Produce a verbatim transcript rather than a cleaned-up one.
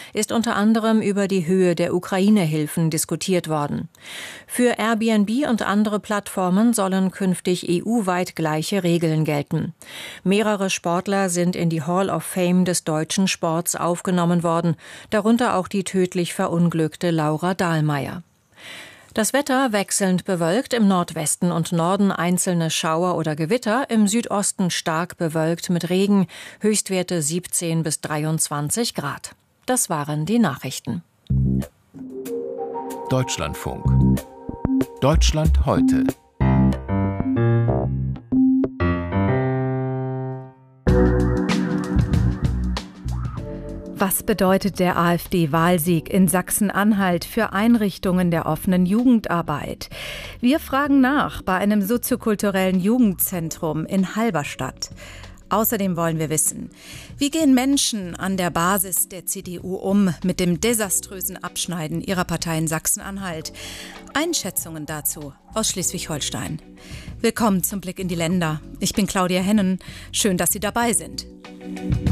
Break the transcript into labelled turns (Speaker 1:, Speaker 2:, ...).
Speaker 1: ist unter anderem über die Höhe der Ukraine-Hilfen diskutiert worden. Für Airbnb und andere Plattformen sollen künftig E U-weit gleiche Regeln gelten. Mehrere Sportler sind in die Hall of Fame des deutschen Sports aufgenommen worden, darunter auch die tödlich verunglückte Laura Dahlmeier. Das Wetter wechselnd bewölkt, im Nordwesten und Norden einzelne Schauer oder Gewitter, im Südosten stark bewölkt mit Regen, Höchstwerte siebzehn bis dreiundzwanzig Grad. Das waren die Nachrichten.
Speaker 2: Deutschlandfunk. Deutschland heute.
Speaker 3: Was bedeutet der AfD-Wahlsieg in Sachsen-Anhalt für Einrichtungen der offenen Jugendarbeit? Wir fragen nach bei einem soziokulturellen Jugendzentrum in Halberstadt. Außerdem wollen wir wissen, wie gehen Menschen an der Basis der C D U um mit dem desaströsen Abschneiden ihrer Partei in Sachsen-Anhalt? Einschätzungen dazu aus Schleswig-Holstein. Willkommen zum Blick in die Länder. Ich bin Claudia Hennen. Schön, dass Sie dabei sind.